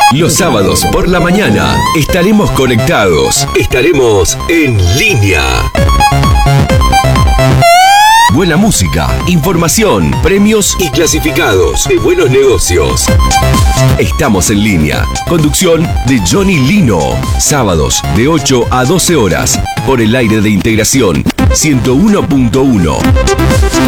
Los sábados por la mañana estaremos conectados. Estaremos en línea. Buena música, información, premios y clasificados de buenos negocios. Estamos en línea. Conducción de Johnny Lino. Sábados de 8 a 12 horas por el aire de Integración 101.1.